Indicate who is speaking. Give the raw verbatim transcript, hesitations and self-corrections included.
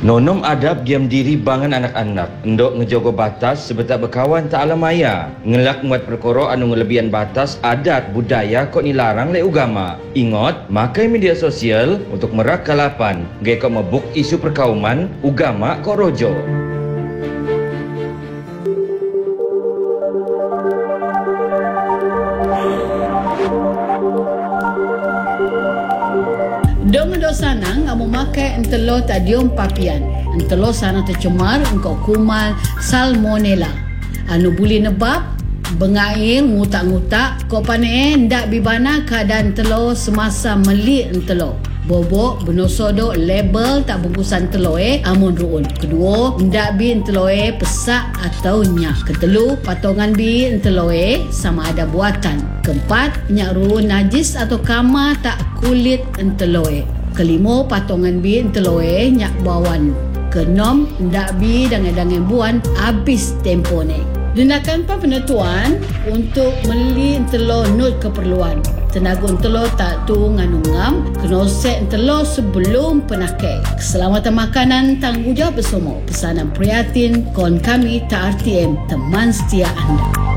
Speaker 1: Nonom adab diam diri bangan anak-anak. Endok ngejogo batas sebetak berkawan tak alam maya. Ngelak muat perkara anu ngelebihan batas adat budaya kok nilarang le agama. Ingat, makai media sosial untuk merak kalapan. Gaya kok mebuk isu perkauman, agama kok rojo.
Speaker 2: Dong do sanang ngamu makai entelo tadium papian. Entelo sana tercemar engkau kuman salmonella. Anu buli nebab bengair ngutak-ngutak kau pane ndak bibana keadaan telo semasa meli entelo. Bobok benosodo label tak bungkusan telur eh amun ruun. Kedua, ndak bi entelo eh pesak atau nyak. Ketelu, patongan bi entelo eh sama ada buatan. Keempat, nyak ruun najis atau kama tak kulit entelo eh. Kelima, patongan bi entelo eh nyak bawan. Keenam, ndak bi dangan-dangan buan habis tempo ni. Tindakan pa penentuan untuk meli entelo nut keperluan. Tenaga entelo tak tu nganungam, kena set entelo sebelum penakai. Keselamatan makanan tanggungjawab bersama. Pesanan prihatin kon kami T R T M, teman setia anda.